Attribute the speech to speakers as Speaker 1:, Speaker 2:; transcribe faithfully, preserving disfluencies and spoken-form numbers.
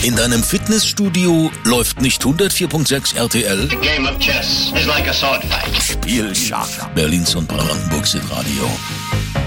Speaker 1: In deinem Fitnessstudio läuft nicht hundertvier Komma sechs R T L?
Speaker 2: A game of chess is like a sword fight.
Speaker 1: Spiel Schach. Berlins und Brandenburgs Radio.